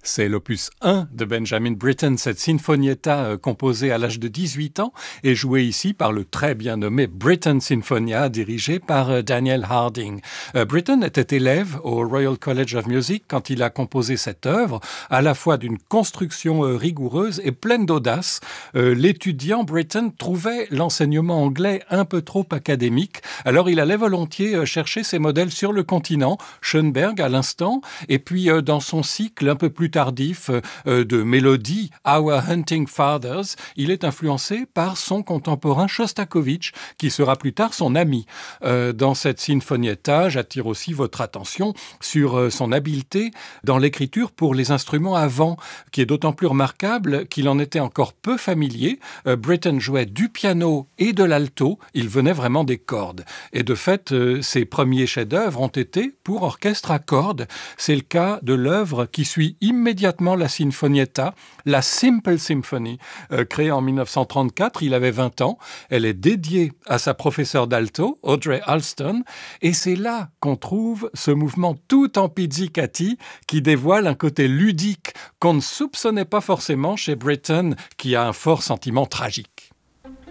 C'est l'opus 1 de Benjamin Britten, cette sinfonietta composée à l'âge de 18 ans et jouée ici par le très bien nommé Britten Sinfonia dirigé par Daniel Harding. Britten était élève au Royal College of Music quand il a composé cette œuvre, à la fois d'une construction rigoureuse et pleine d'audace. L'étudiant Britten trouvait l'enseignement anglais un peu trop académique, alors il allait volontiers chercher ses modèles sur le continent, Schoenberg à l'instant, et puis dans son cycle un peu plus tardif de mélodie, Our Hunting Fathers, il est influencé par son contemporain Shostakovich, qui sera plus tard son ami. Dans cette sinfonietta, j'attire aussi votre attention sur son habileté dans l'écriture pour les instruments à vent, qui est d'autant plus remarquable qu'il en était encore peu familier. Britten jouait du piano et de l'alto, il venait vraiment des cordes. Et de fait, ses premiers chefs-d'œuvre ont été pour orchestre à cordes. C'est le cas de l'œuvre qui suit immédiatement la sinfonietta, la Simple Symphony, créée en 1934, il avait 20 ans. Elle est dédiée à sa professeure d'alto, Audrey Alston, et c'est là qu'on trouve ce mouvement tout en pizzicati qui dévoile un côté ludique qu'on ne soupçonnait pas forcément chez Britten, qui a un fort sentiment tragique.